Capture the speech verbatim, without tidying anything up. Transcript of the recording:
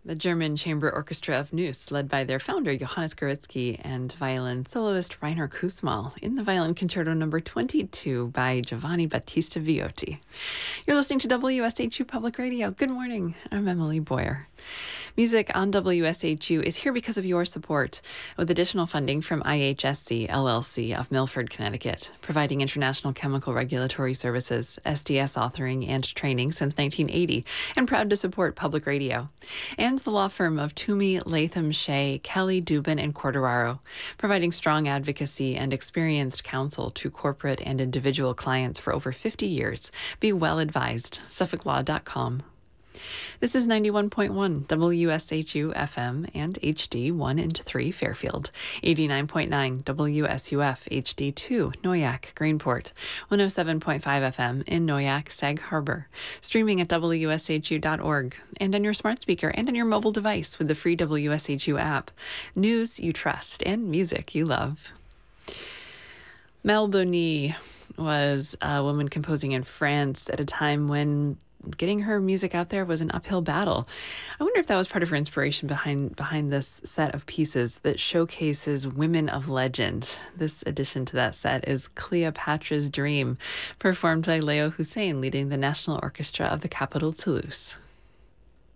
The German Chamber Orchestra of Neuss, led by their founder Johannes Goretzky and violin soloist Rainer Kussmaul, in the Violin Concerto number twenty-two by Giovanni Battista Viotti. You're listening to W S H U Public Radio. Good morning. I'm Emily Boyer. Music on W S H U is here because of your support, with additional funding from I H S C, L L C of Milford, Connecticut, providing international chemical regulatory services, S D S authoring and training since nineteen eighty, and proud to support public radio. And the law firm of Toomey, Latham, Shea, Kelly, Dubin, and Corderaro, providing strong advocacy and experienced counsel to corporate and individual clients for over fifty years. Be well advised. Suffolk Law dot com. This is ninety-one point one W S H U F M and H D one and three Fairfield, eighty-nine point nine W S U F H D two Noyac, Greenport, one oh seven point five F M in Noyac, Sag Harbor, streaming at W S H U dot org and on your smart speaker and on your mobile device with the free W S H U app. News you trust and music you love. Mel Boni was a woman composing in France at a time when getting her music out there was an uphill battle. I wonder if that was part of her inspiration behind behind this set of pieces that showcases women of legend. This addition to that set is Cleopatra's Dream, performed by Leo Hussein, leading the National Orchestra of the capital Toulouse.